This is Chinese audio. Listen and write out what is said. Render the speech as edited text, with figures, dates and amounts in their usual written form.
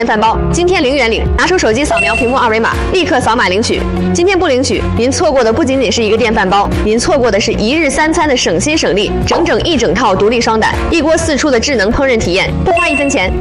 饭包，今天0元领，拿出手机扫描屏幕二维码，立刻扫码领取。今天不领取，您错过的不仅仅是一个电饭煲，您错过的是1日3餐的省心省力，整整1整套独立双胆，一锅4出的智能烹饪体验，不花1分钱。